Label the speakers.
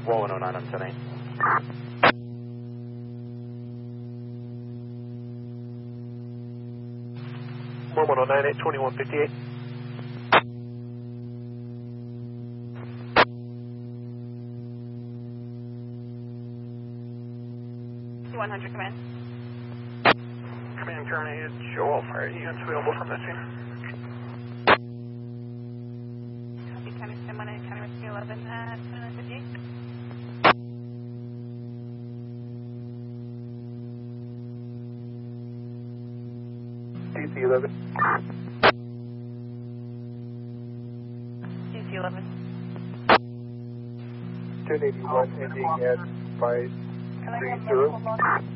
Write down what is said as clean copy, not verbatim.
Speaker 1: Wall 109 on 10-8.
Speaker 2: Wall 109 at 2158.
Speaker 3: 100, command.
Speaker 2: Command terminated. Show all fire units available from this scene.
Speaker 3: Copy, County 10-1 and County Rescue 11 at 2958.
Speaker 2: DC 11.
Speaker 3: DC 11.
Speaker 2: 1081 ending at 530.